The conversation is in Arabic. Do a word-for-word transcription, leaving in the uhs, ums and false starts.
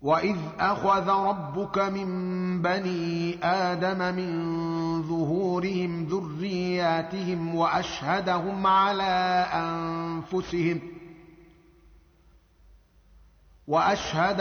وإذ أخذ ربك من بني آدم من ظهورهم ذرياتهم وأشهدهم على أنفسهم وأشهدهم